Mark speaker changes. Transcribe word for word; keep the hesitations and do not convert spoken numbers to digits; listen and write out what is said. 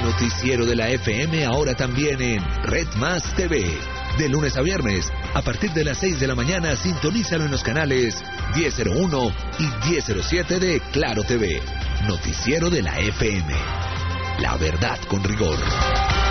Speaker 1: noticiero de la F M ahora también en Red Más T V. De lunes a viernes, a partir de las seis de la mañana, sintonízalo en los canales diez cero uno y diez cero siete de Claro T V. Noticiero de la F M. La verdad con rigor.